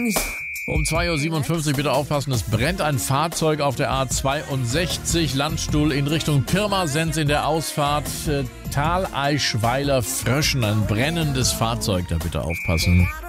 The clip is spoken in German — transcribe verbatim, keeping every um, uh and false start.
Um zwei Uhr siebenundfünfzig bitte aufpassen, es brennt ein Fahrzeug auf der A zweiundsechzig, Landstuhl in Richtung Pirmasens in der Ausfahrt äh, Thaleischweiler Fröschen, ein brennendes Fahrzeug, da bitte aufpassen.